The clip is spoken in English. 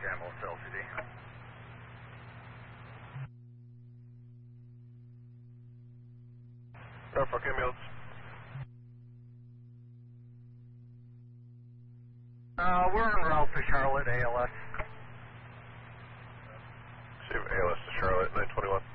Ambulance LCD. Norfolk Ambulance. We're en route to Charlotte, ALS. Save ALS to Charlotte, 921.